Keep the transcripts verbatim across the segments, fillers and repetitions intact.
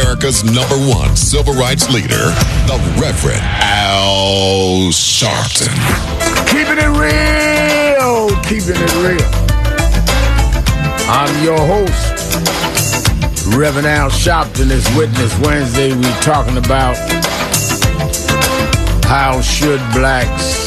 America's number one civil rights leader, the Reverend Al Sharpton. Keeping it real, keeping it real. I'm your host, Reverend Al Sharpton. This Witness Wednesday, we're talking about how should blacks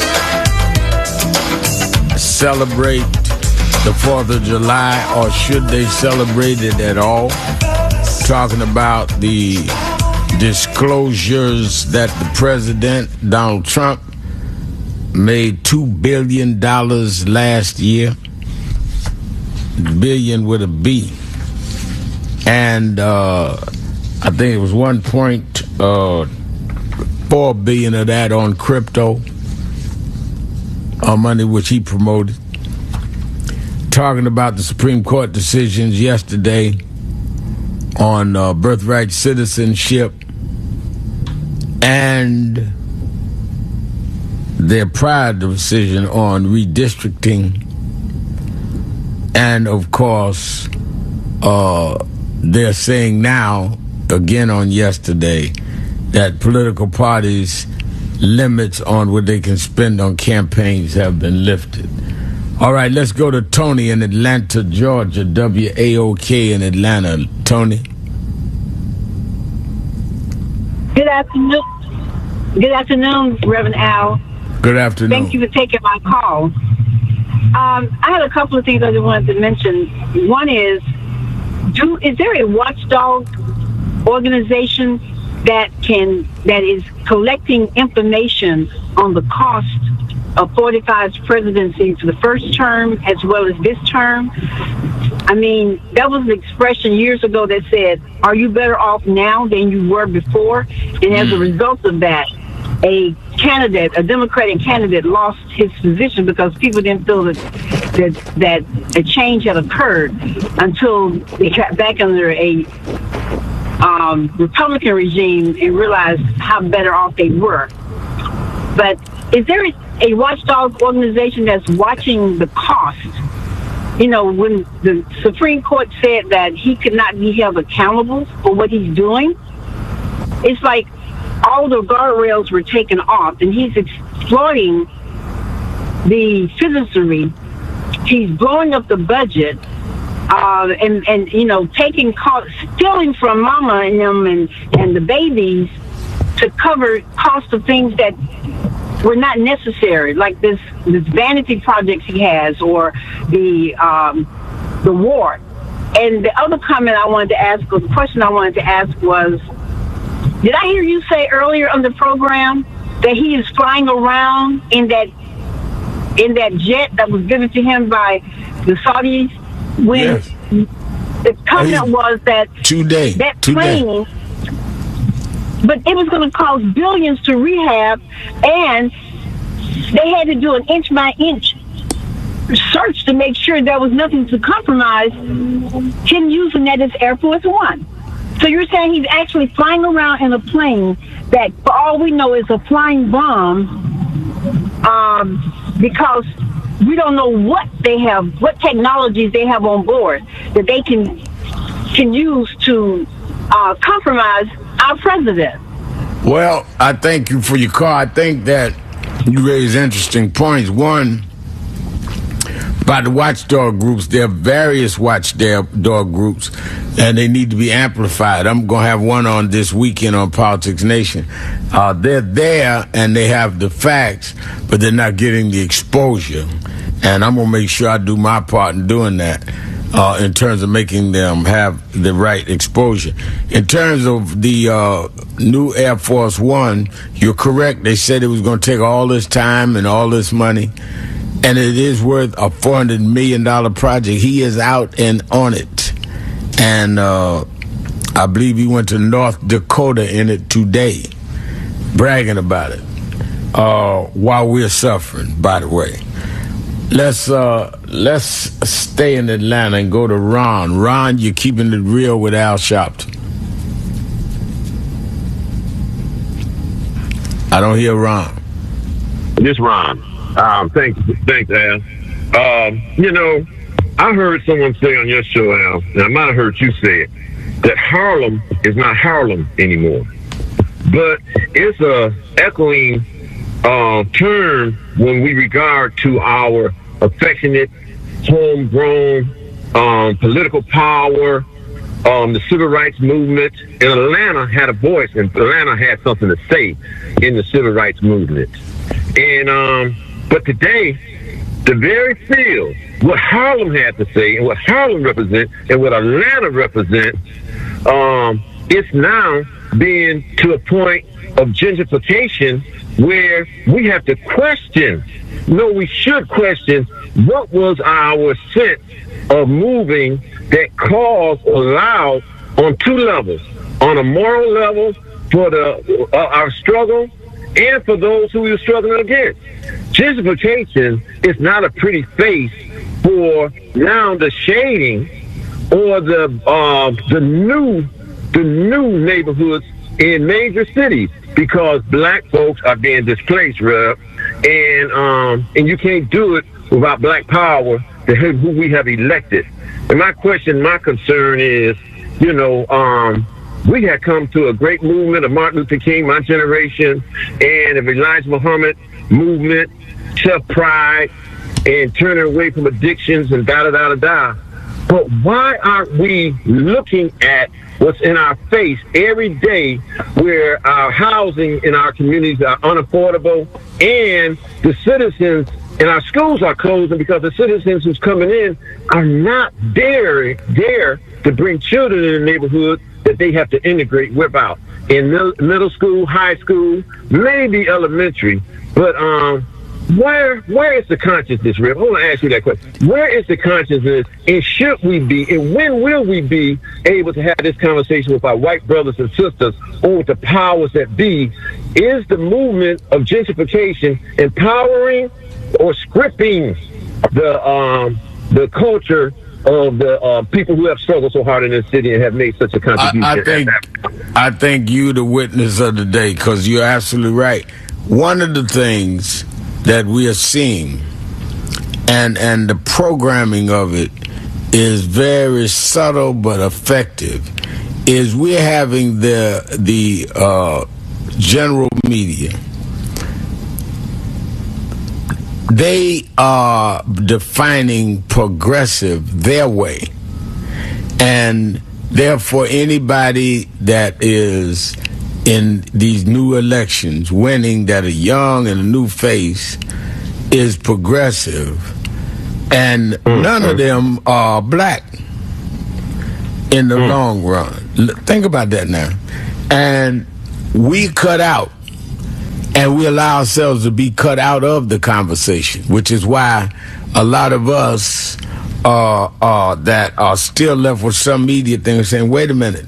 celebrate the fourth of July, or should they celebrate it at all? Talking about the disclosures that the president, Donald Trump, made two billion dollars last year. Billion with a B. And uh, I think it was one point four billion of that on crypto, on money which he promoted. Talking about the Supreme Court decisions yesterday on uh, birthright citizenship and their prior decision on redistricting. And, of course, uh, they're saying now, again on yesterday, that political parties' limits on what they can spend on campaigns have been lifted. All right, let's go to Tony in Atlanta, Georgia, W A O K in Atlanta. Tony. Good afternoon. Good afternoon, Reverend Al. Good afternoon. Thank you for taking my call. Um, I had a couple of things I wanted to mention. One is, do is there a watchdog organization that can that is collecting information on the cost of forty-five's presidency for the first term as well as this term? I mean, that was an expression years ago that said, "Are you better off now than you were before?" And as a result of that, a candidate, a Democratic candidate, lost his position because people didn't feel that that, that a change had occurred until they got back under a um, Republican regime and realized how better off they were. But is there a watchdog organization that's watching the cost? You know, when the Supreme Court said that he could not be held accountable for what he's doing, it's like all the guardrails were taken off, and he's exploiting the citizenry. He's blowing up the budget, uh, and, and, you know, taking cost, stealing from mama and them and, and the babies to cover cost of things that were not necessary, like this, this vanity projects he has, or the, um, the war. And the other comment I wanted to ask, or the question I wanted to ask was, did I hear you say earlier on the program that he is flying around in that in that jet that was given to him by the Saudis? When yes. the comment was that today that today. plane, but it was going to cost billions to rehab, and they had to do an inch by inch search to make sure there was nothing to compromise him using that as Air Force One. So you're saying he's actually flying around in a plane that, for all we know, is a flying bomb, um, because we don't know what they have, what technologies they have on board that they can can use to uh, compromise our president. Well, I thank you for your call. I think that you raise interesting points. One, by the watchdog groups, there are various watchdog groups, and they need to be amplified. I'm going to have one on this weekend on Politics Nation. Uh, they're there, and they have the facts, but they're not getting the exposure. And I'm going to make sure I do my part in doing that, uh, in terms of making them have the right exposure. In terms of the uh, new Air Force One, you're correct. They said it was going to take all this time and all this money. And it is worth a four hundred million dollars project. He is out and on it. And uh, I believe he went to North Dakota in it today, bragging about it, uh, while we're suffering, by the way. Let's uh, let's stay in Atlanta and go to Ron. Ron, you're keeping it real with Al Sharpton. I don't hear Ron. This Ron. Um, thanks, thanks, Al. Um, you know, I heard someone say on your show, Al, and I might have heard you say it. that Harlem is not Harlem anymore. But it's a echoing uh, term when we regard to our affectionate, homegrown um, political power. Um, the civil rights movement in Atlanta had a voice, and Atlanta had something to say in the civil rights movement. And um, but today, the very field, what Harlem had to say, and what Harlem represents, and what Atlanta represents, um, it's now being to a point of gentrification where we have to question. No, we should question what was our sense of moving that caused or allowed on two levels, on a moral level for the uh, our struggle and for those who we were struggling against. Gentrification is not a pretty face for now the shading or the uh, the new the new neighborhoods in major cities, because black folks are being displaced, Rev, and um, and you can't do it without black power, the who we have elected. And my question, my concern is, you know, um, we had come to a great movement of Martin Luther King, my generation, and of Elijah Muhammad movement, self-pride, and turning away from addictions and da-da-da-da-da. But why aren't we looking at what's in our face every day, where our housing in our communities are unaffordable and the citizens and our schools are closing because the citizens who's coming in are not there, there to bring children in the neighborhood that they have to integrate without in middle, middle school, high school, maybe elementary. But um, where where is the consciousness, Rip? I want to ask you that question. Where is the consciousness, and should we be, and when will we be able to have this conversation with our white brothers and sisters, or with the powers that be? Is the movement of gentrification empowering or scripting the um, the culture of the uh, people who have struggled so hard in this city and have made such a contribution? I, I think I think you the witness of the day, because you're absolutely right. One of the things that we are seeing, and and the programming of it is very subtle but effective, is we're having the the uh, general media. They are defining progressive their way, and therefore anybody that is in these new elections winning, that are young and a new face, is progressive, and mm-hmm. none of them are black in the mm-hmm. long run. Think about that now. And we cut out, and we allow ourselves to be cut out of the conversation, which is why a lot of us uh, uh, that are still left with some media thing are saying, wait a minute,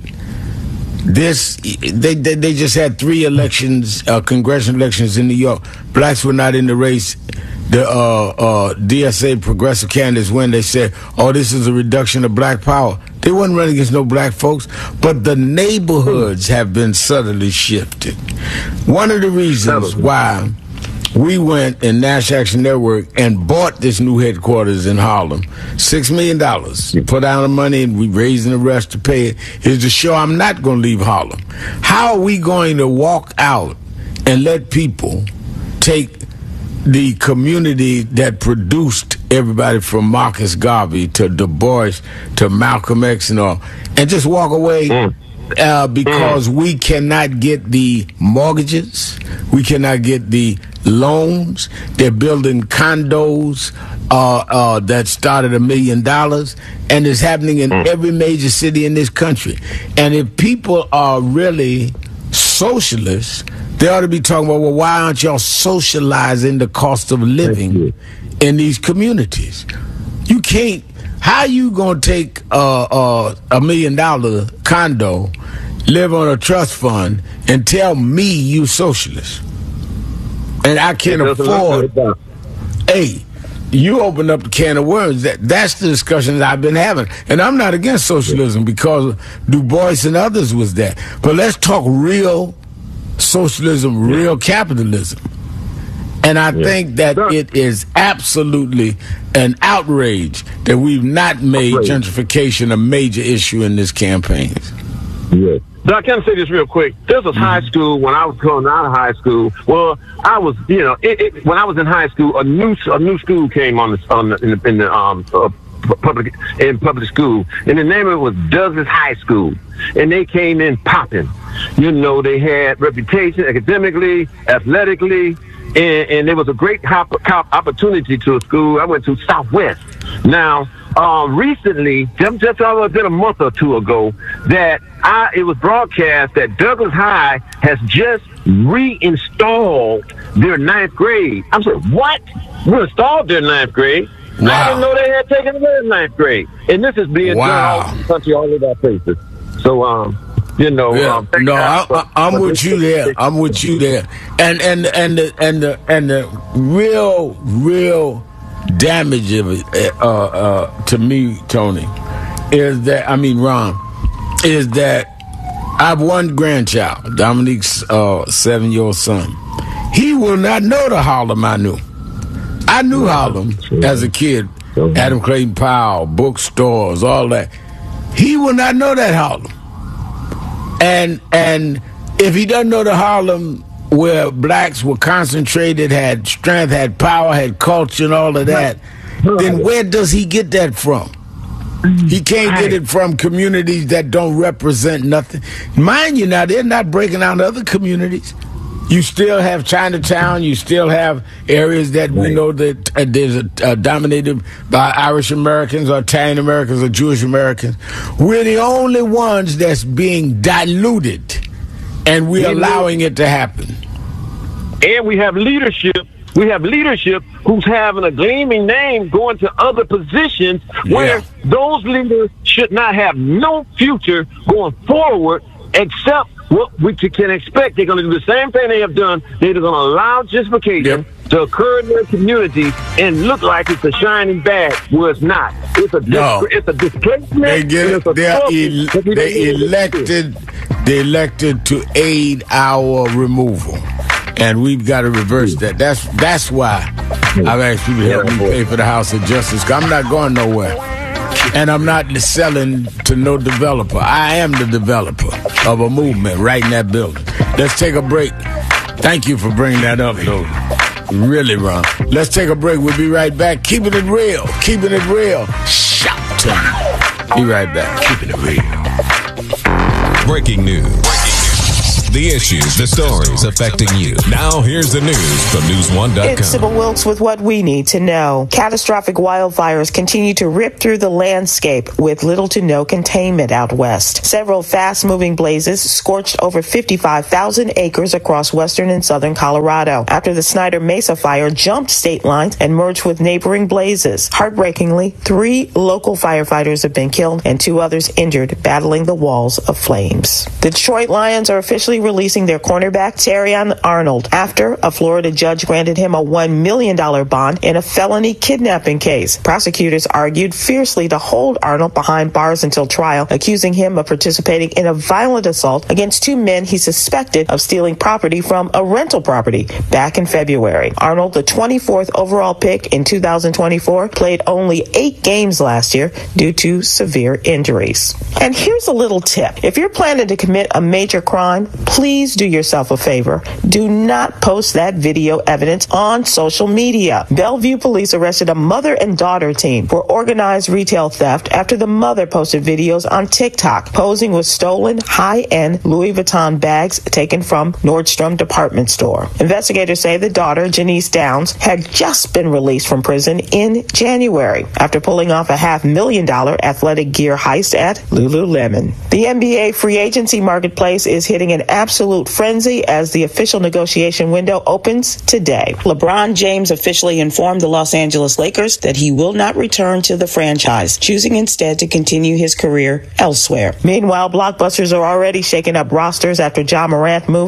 this they they, they just had three elections, uh, congressional elections in New York. Blacks were not in the race. The uh, uh, D S A progressive candidates, when they said, oh, this is a reduction of black power, they wasn't running against no black folks, but the neighborhoods have been subtly shifted. One of the reasons why we went in National Action Network and bought this new headquarters in Harlem, six million dollars. You put out the money and we raising the rest to pay it, is to show I'm not going to leave Harlem. How are we going to walk out and let people take the community that produced everybody from Marcus Garvey to Du Bois to Malcolm X and all, and just walk away mm. uh, because mm. we cannot get the mortgages, we cannot get the loans? They're building condos uh, uh, that start at a million dollars, and it's happening in mm. every major city in this country. And if people are really socialists, they ought to be talking about, well, why aren't y'all socializing the cost of living in these communities? You can't. How you gonna take uh, uh, a million dollar condo, live on a trust fund, and tell me you socialist? And I can't afford. Hey, you open up the can of worms. That that's the discussion that I've been having, and I'm not against socialism because Du Bois and others was that. But let's talk real socialism, real capitalism. And I yeah. think that it is absolutely an outrage that we've not made outrage. gentrification a major issue in this campaign. Yeah. So I can say this real quick. This was mm-hmm. high school when I was going out of high school. Well, I was, you know, it, it, when I was in high school, a new a new school came on the on the, in the, in the um uh, public in public school, and the name of it was Douglas High School, and they came in popping. You know, they had reputation academically, athletically, and, and there was a great hop, hop opportunity to a school. I went to Southwest. Now. Uh, recently, just, just uh, been a month or two ago, that I, it was broadcast that Douglas High has just reinstalled their ninth grade. I'm saying, what? Reinstalled their ninth grade? Wow. I didn't know they had taken away ninth grade. And this is being wow. done all over the country, all over our places. So, um, you know, yeah. um, no, I, I, I'm with you there. I'm with you there. And and and the and the and the real, real. damage of it, uh, uh, to me, Tony, is that, I mean, Ron, is that I have one grandchild, Dominique's uh, seven-year-old son. He will not know the Harlem I knew. I knew Harlem as a kid, Adam Clayton Powell, bookstores, all that. He will not know that Harlem. And, and if he doesn't know the Harlem where blacks were concentrated, had strength, had power, had culture, and all of that, then where does he get that from? He can't get it from communities that don't represent nothing. Mind you, now, they're not breaking out other communities. You still have Chinatown. You still have areas that we know that uh, there's a, uh, dominated by Irish Americans or Italian Americans or Jewish Americans. We're the only ones that's being diluted. And we're allowing it to happen. And we have leadership. We have leadership who's having a gleaming name going to other positions where yeah. those leaders should not have no future going forward, except what we can expect. They're going to do the same thing they have done. They're going to allow gentrification yep. to occur in their community and look like it's a shining badge where it's not. It's a, no. it's a displacement. They get it. They, el- they elected. They elected to aid our removal, and we've got to reverse that. That's that's why I've asked people to help me pay for the House of Justice. Cause I'm not going nowhere, and I'm not selling to no developer. I am the developer of a movement right in that building. Let's take a break. Thank you for bringing that up, though. Really, Ron. Let's take a break. We'll be right back. Keeping it real. Keeping it real. Shout to me. Be right back. Keeping it real. Breaking news. The issues, the stories affecting you. Now here's the news from news one dot com. It's Sybil Wilkes with what we need to know. Catastrophic wildfires continue to rip through the landscape with little to no containment out west. Several fast-moving blazes scorched over fifty-five thousand acres across western and southern Colorado after the Snyder Mesa fire jumped state lines and merged with neighboring blazes. Heartbreakingly, three local firefighters have been killed and two others injured battling the walls of flames. The Detroit Lions are officially releasing their cornerback Terrion Arnold after a Florida judge granted him a one million dollars bond in a felony kidnapping case. Prosecutors argued fiercely to hold Arnold behind bars until trial, accusing him of participating in a violent assault against two men he suspected of stealing property from a rental property back in February. Arnold, the twenty-fourth overall pick in two thousand twenty-four, played only eight games last year due to severe injuries. And here's a little tip. If you're planning to commit a major crime, please do yourself a favor. Do not post that video evidence on social media. Bellevue police arrested a mother and daughter team for organized retail theft after the mother posted videos on TikTok posing with stolen high-end Louis Vuitton bags taken from Nordstrom department store. Investigators say the daughter, Janice Downs, had just been released from prison in January after pulling off a half million dollar athletic gear heist at Lululemon. The N B A free agency marketplace is hitting an absolute frenzy as the official negotiation window opens today. LeBron James officially informed the Los Angeles Lakers that he will not return to the franchise, choosing instead to continue his career elsewhere. Meanwhile, blockbusters are already shaking up rosters after Ja Morant moved from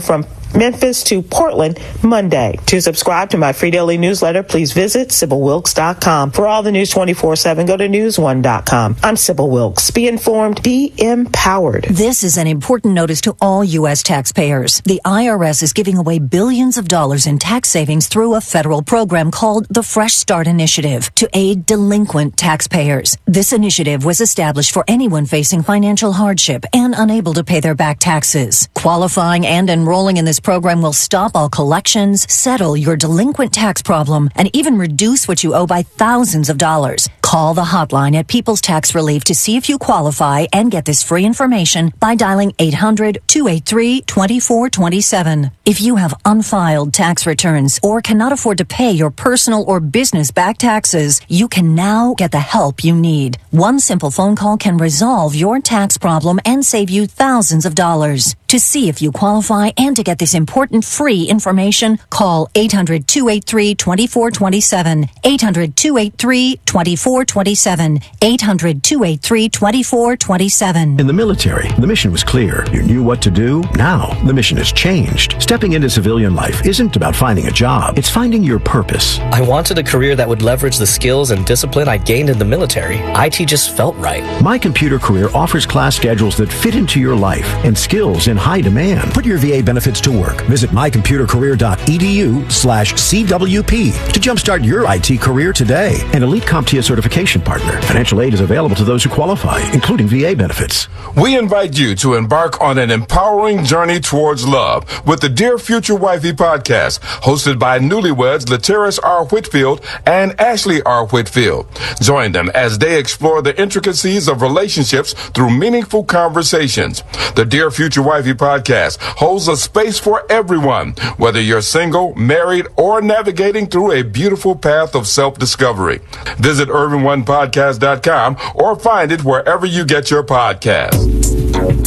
Memphis to Portland Monday. To subscribe to my free daily newsletter, please visit Sybil Wilkes dot com. For all the news twenty-four seven, go to news one dot com. I'm Sybil Wilkes. Be informed, be empowered. This is an important notice to all U S taxpayers. The I R S is giving away billions of dollars in tax savings through a federal program called the Fresh Start Initiative to aid delinquent taxpayers. This initiative was established for anyone facing financial hardship and unable to pay their back taxes. Qualifying and enrolling in this program will stop all collections, settle your delinquent tax problem, and even reduce what you owe by thousands of dollars. Call the hotline at People's Tax Relief to see if you qualify and get this free information by dialing eight hundred, two eight three, two four two seven. If you have unfiled tax returns or cannot afford to pay your personal or business back taxes, you can now get the help you need. One simple phone call can resolve your tax problem and save you thousands of dollars. To see if you qualify and to get this important free information, call eight hundred, two eight three, two four two seven, eight hundred, two eight three, two four two seven, eight hundred, two eight three, two four two seven. In the military, the mission was clear. You knew what to do. Now, the mission has changed. Stepping into civilian life isn't about finding a job. It's finding your purpose. I wanted a career that would leverage the skills and discipline I gained in the military. I T just felt right. My Computer Career offers class schedules that fit into your life and skills in high demand. Put your V A benefits to work. Visit my computer career dot e d u slash C W P to jumpstart your I T career today. An Elite CompTIA certification partner. Financial aid is available to those who qualify, including V A benefits. We invite you to embark on an empowering journey towards love with the Dear Future Wifey podcast, hosted by newlyweds Lateris R. Whitfield and Ashley R. Whitfield. Join them as they explore the intricacies of relationships through meaningful conversations. The Dear Future Wifey podcast holds a space for everyone, whether you're single, married, or navigating through a beautiful path of self-discovery. Visit urban one podcast dot com or find it wherever you get your podcasts.